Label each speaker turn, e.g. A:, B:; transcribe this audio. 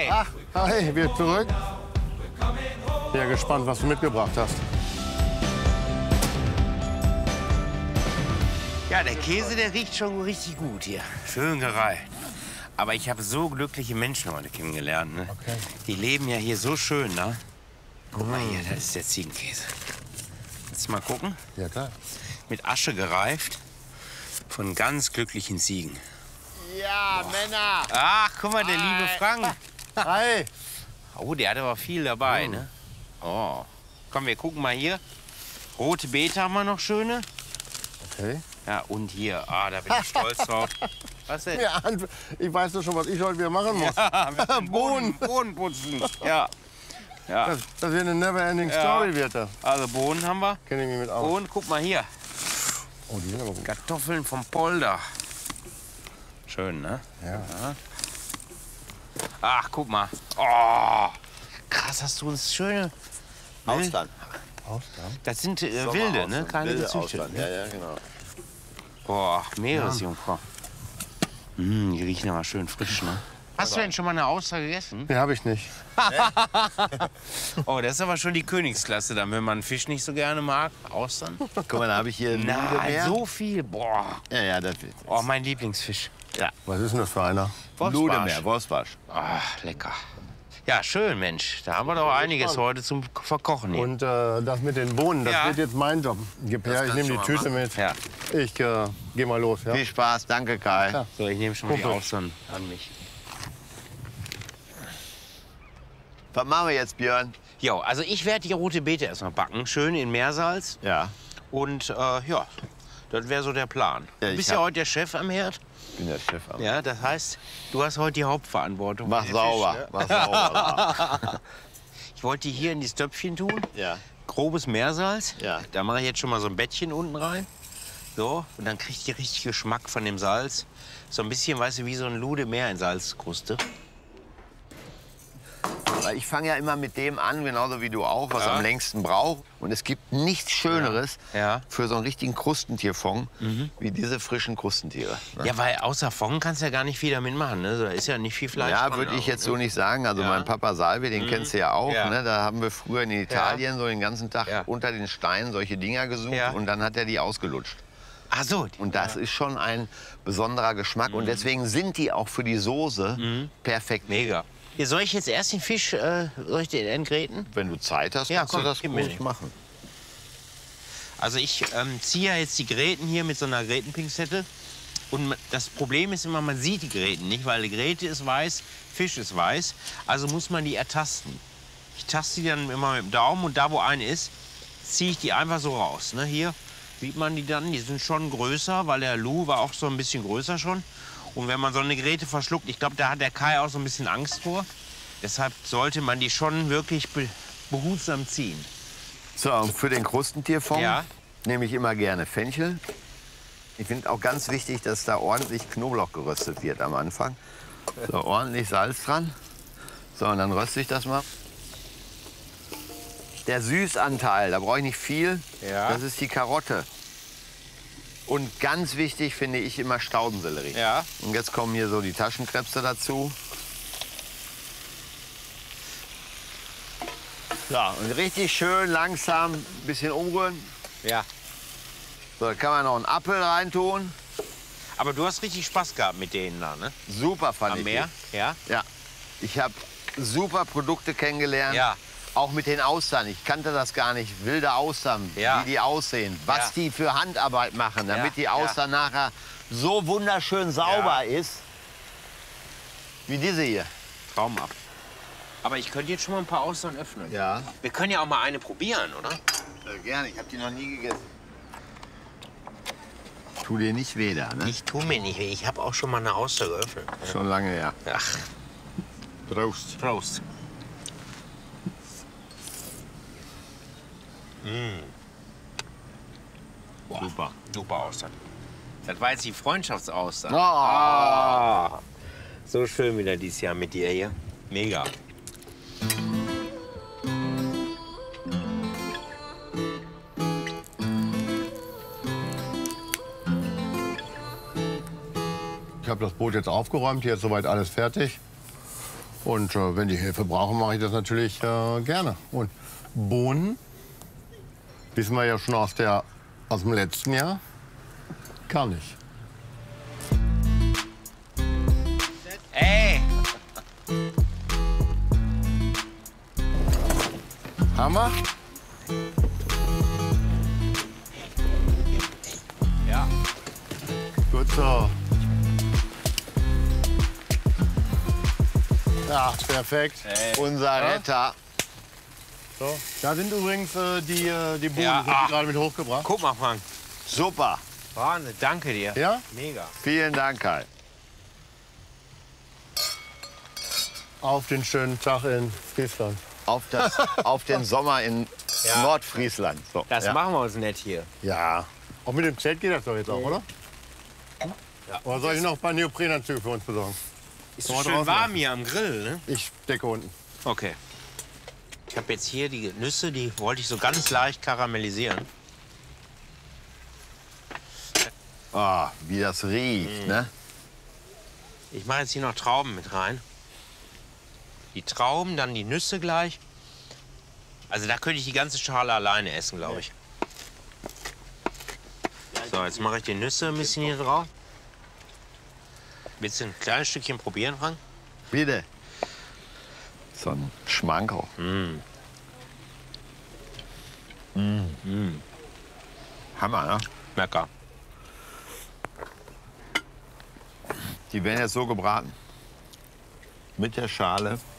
A: Hi.
B: Ach, hi, wir zurück. Bin gespannt, was du mitgebracht hast.
A: Ja, der Käse, der riecht schon richtig gut hier. Schön gereift. Aber ich habe so glückliche Menschen heute kennengelernt. Ne?
B: Okay.
A: Die leben ja hier so schön, ne? Guck mal hier, das ist der Ziegenkäse. Willst du mal gucken?
B: Ja, klar.
A: Mit Asche gereift von ganz glücklichen Ziegen.
B: Ja, Männer.
A: Ach, guck mal, der liebe Frank.
B: Hi.
A: Oh, der hat aber viel dabei, ne? Oh. Komm, wir gucken mal hier. Rote Beete haben wir noch schöne.
B: Okay.
A: Ja, und hier. Ah, da bin ich stolz drauf. Was denn?
B: Ja, ich weiß doch schon, was ich heute wieder machen muss.
A: Ja, mit dem Bohnen putzen. Ja. Ja.
B: Das wird eine never-ending Story, wird das.
A: Also Bohnen haben wir.
B: Kenn ich mich mit aus.
A: Bohnen, guck mal hier.
B: Oh, die sind aber gut.
A: Kartoffeln vom Polder. Schön, ne?
B: Ja.
A: Ach, guck mal. Oh, krass, hast du uns schöne...
C: Ausland.
B: Ausland.
A: Das sind wilde, ne? Keine
C: Wilde
A: gezüchteten.
C: Ausland. Ja, ja, genau.
A: Boah, Meeresjungfrau. Die riechen aber schön frisch, ne? Hast du denn schon mal eine Auster gegessen?
B: Nee, habe ich nicht.
A: Oh, das ist aber schon die Königsklasse dann, wenn man Fisch nicht so gerne mag. Austern?
C: Guck mal, da habe ich hier
A: Nein, so viel. Boah.
C: Ja, ja, das wird.
A: Oh, mein Lieblingsfisch.
C: Ja.
B: Was ist denn das für einer?
C: Ludemeer, Wolfsbarsch.
A: Ach, lecker. Ja, schön, Mensch. Da haben wir doch einiges heute zum Verkochen hier.
B: Und das mit den Bohnen, das
A: Ja.
B: wird jetzt mein Job. Gib her, ich
C: kannst
B: nehme
C: du
B: die
C: mal
B: Tüte
C: machen.
B: mit.
A: Ja.
B: Ich geh mal los. Ja?
C: Viel Spaß, danke Kai.
B: Ja.
A: So, ich nehme schon mal die
B: Kumpel.
A: Austern an mich.
C: Was machen wir jetzt, Björn?
A: Ja, also ich werde die rote Beete erstmal backen. Schön in Meersalz.
C: Ja,
A: Und ja, das wäre so der Plan.
C: Ja,
A: Du
C: ich
A: bist ja
C: hab-
A: heute der Chef am Herd.
C: ich bin der Chef.
A: Ja, das heißt, du hast heute die Hauptverantwortung.
C: Mach
A: für den
C: sauber,
A: Fisch, ne?
C: mach sauber.
A: Ich wollte die hier in dieses Töpfchen tun.
C: Ja.
A: Grobes Meersalz.
C: Ja.
A: Da mache ich jetzt schon mal so ein Bettchen unten rein. So, und dann kriegt die richtig Geschmack von dem Salz. So ein bisschen, weißt du, wie so ein Ludemeer in Salzkruste.
C: Weil ich fange ja immer mit dem an, genauso wie du auch, was
A: Ja.
C: am längsten braucht. Und es gibt nichts Schöneres
A: Ja.
C: für so einen richtigen Krustentierfond wie diese frischen Krustentiere. Ne?
A: Ja, weil außer Fond kannst du ja gar nicht viel damit machen. Ne? Da ist ja nicht viel Fleisch
C: Ja,
A: dran,
C: würde ich
A: auch,
C: jetzt
A: ne?
C: so nicht sagen. Also
A: Ja.
C: mein Papa Salvi, den kennst du ja auch.
A: Ja.
C: Ne? Da haben wir früher in Italien so den ganzen Tag
A: Ja.
C: unter den Steinen solche Dinger gesucht
A: Ja.
C: und dann hat er die ausgelutscht.
A: Ach so.
C: Und das ist schon ein besonderer Geschmack und deswegen sind die auch für die Soße perfekt.
A: Mega. Hier, soll ich jetzt erst den Fisch, soll ich den entgräten?
C: Wenn du Zeit hast,
A: Ja,
C: kannst
A: komm,
C: du das
A: gib mir
C: ruhig
A: den.
C: machen.
A: Also ich ziehe ja jetzt die Gräten hier mit so einer Grätenpinzette. Und das Problem ist immer, man sieht die Gräten nicht, weil die Gräte ist weiß, Fisch ist weiß. Also muss man die ertasten. Ich taste die dann immer mit dem Daumen und da, wo eine ist, ziehe ich die einfach so raus. Ne? Hier sieht man die dann, die sind schon größer, weil der Lou war auch so ein bisschen größer schon. Und wenn man so eine Gräte verschluckt, ich glaube, da hat der Kai auch so ein bisschen Angst vor. Deshalb sollte man die schon wirklich behutsam ziehen.
C: So, und für den Krustentierfond
A: Ja.
C: nehme ich immer gerne Fenchel. Ich finde auch ganz wichtig, dass da ordentlich Knoblauch geröstet wird am Anfang. So, ordentlich Salz dran. So, und dann röste ich das mal. Der Süßanteil, da brauche ich nicht viel.
A: Ja.
C: Das ist die Karotte. Und ganz wichtig finde ich immer Staudensellerie.
A: Ja.
C: Und jetzt kommen hier so die Taschenkrebse dazu. Ja, und richtig schön langsam ein bisschen umrühren.
A: Ja.
C: So, da kann man noch einen Apfel reintun.
A: Aber du hast richtig Spaß gehabt mit denen da, ne?
C: Super fand
A: Am
C: ich.
A: Meer? Ja.
C: Die. Ja. Ich habe super Produkte kennengelernt.
A: Ja.
C: Auch mit den Austern. Ich kannte das gar nicht. Wilde Austern,
A: Ja.
C: wie die aussehen. Was
A: Ja.
C: die für Handarbeit machen, damit
A: Ja,
C: die Auster nachher so wunderschön sauber ist. Wie diese hier.
A: Traumhaft. Aber ich könnte jetzt schon mal ein paar Austern öffnen.
C: Ja.
A: Wir können ja auch mal eine probieren, oder?
C: Gerne, ich habe die noch nie gegessen. Tu dir nicht weh da, ne?
A: Ich tue mir nicht weh. Ich habe auch schon mal eine Auster geöffnet.
C: Schon lange her.
A: Ach,
C: Prost.
A: Prost. Boah,
C: Super.
A: super Austern. Das war jetzt die Freundschaftsauster.
C: Oh.
A: So schön wieder dieses Jahr mit dir hier. Mega.
B: Ich habe das Boot jetzt aufgeräumt, hier ist soweit alles fertig. Und wenn die Hilfe brauchen, mache ich das natürlich gerne. Und Bohnen, wissen wir ja schon aus dem letzten Jahr, kann ich.
A: Ey!
B: Hammer?
A: Ja.
B: Gut so. Ja, perfekt.
C: Unser Retter.
B: So. Da sind übrigens die Bohnen,
A: Ja,
B: die hab ich gerade mit hochgebracht.
A: Guck mal, Frank.
C: Super.
A: Wahnsinn, danke dir.
B: Ja?
A: Mega.
C: Vielen Dank, Kai.
B: Auf den schönen Tag in Friesland.
C: Auf den Sommer in
A: Ja.
C: Nordfriesland. So,
A: Das
C: ja.
A: machen wir uns nett hier.
B: Ja. Auch mit dem Zelt geht das doch jetzt auch, oder?
A: Ja.
B: Oder soll ich noch ein paar Neoprenanzüge für uns besorgen?
A: Ist
B: Kann
A: so
B: man
A: schön
B: draußen
A: warm
B: lassen.
A: hier am Grill, ne?
B: Ich decke unten.
A: Okay. Ich habe jetzt hier die Nüsse, die wollte ich so ganz leicht karamellisieren.
C: Ah, wie das riecht, ne?
A: Ich mache jetzt hier noch Trauben mit rein. Die Trauben, dann die Nüsse gleich. Also da könnte ich die ganze Schale alleine essen, glaube ich. So, jetzt mache ich die Nüsse ein bisschen hier drauf. Willst du ein kleines Stückchen probieren, Frank?
C: Bitte. So ein Schmankerl. Hammer, ne?
A: Lecker.
C: Die werden jetzt so gebraten. Mit der Schale.